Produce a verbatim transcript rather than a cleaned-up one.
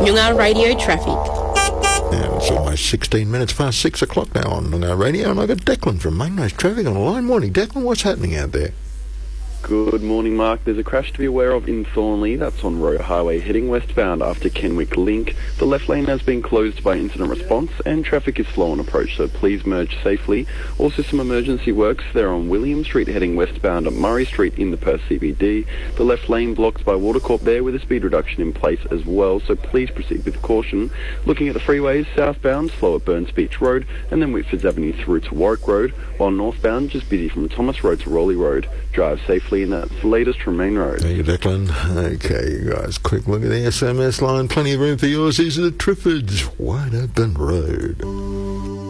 Noongar Radio Traffic. And it's almost sixteen minutes past six o'clock now on Noongar Radio, and I've got Declan from Mainways Traffic on the line. Morning, Declan. What's happening out there? Good morning, Mark. There's a crash to be aware of in Thornley. That's on Roe Highway heading westbound after Kenwick Link. The left lane has been closed by incident response and traffic is slow on approach, so please merge safely. Also, some emergency works there on William Street heading westbound at Murray Street in the Perth C B D. The left lane blocked by Watercorp there with a speed reduction in place as well, so please proceed with caution. Looking at the freeways, southbound slow at Burns Beach Road and then Whitfords Avenue through to Warwick Road, while northbound just busy from Thomas Road to Rowley Road. Drive safely, and that's the latest from Main Road. Thank you, Declan. Okay, you guys, quick look at the S M S line. Plenty of room for yours. These are the Triffids, Wide Open Road.